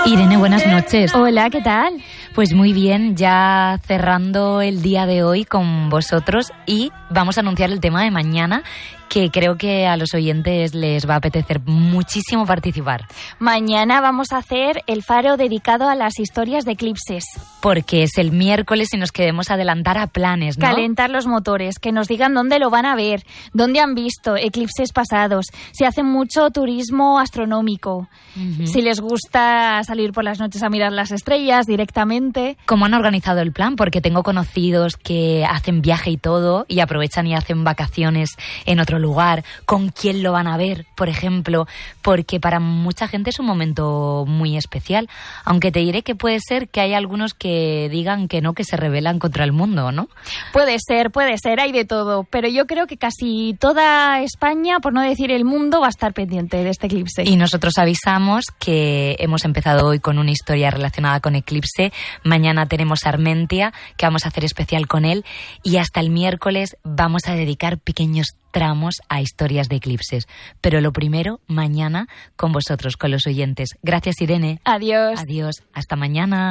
Irene, buenas noches. Hola, ¿qué tal? Pues muy bien, ya cerrando el día de hoy con vosotros y vamos a anunciar el tema de mañana, que creo que a los oyentes les va a apetecer muchísimo participar. Mañana vamos a hacer el faro dedicado a las historias de eclipses. Porque es el miércoles y nos queremos adelantar a planes, ¿no? Calentar los motores, que nos digan dónde lo van a ver, dónde han visto eclipses pasados, si hacen mucho turismo astronómico, si les gusta salir por las noches a mirar las estrellas directamente. ¿Cómo han organizado el plan? Porque tengo conocidos que hacen viaje y todo y aprovechan y hacen vacaciones en otro lugar. ¿Con quién lo van a ver, por ejemplo? Porque para mucha gente es un momento muy especial, aunque te diré que puede ser que hay algunos que digan que no, que se rebelan contra el mundo, ¿no? Puede ser, hay de todo, pero yo creo que casi toda España, por no decir el mundo, va a estar pendiente de este eclipse. Y nosotros avisamos que hemos empezado hoy con una historia relacionada con eclipse. Mañana tenemos Armentia, que vamos a hacer especial con él, y hasta el miércoles vamos a dedicar pequeños tramos a historias de eclipses. Pero lo primero, mañana con vosotros, con los oyentes. Gracias, Irene. Adiós. Adiós. Hasta mañana.